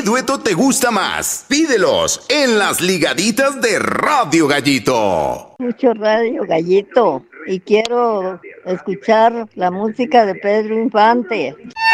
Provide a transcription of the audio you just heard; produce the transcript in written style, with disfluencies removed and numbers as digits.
dueto te gusta más? Pídelos en las ligaditas de Radio Gallito. Mucho Radio Gallito y quiero escuchar la música de Pedro Infante.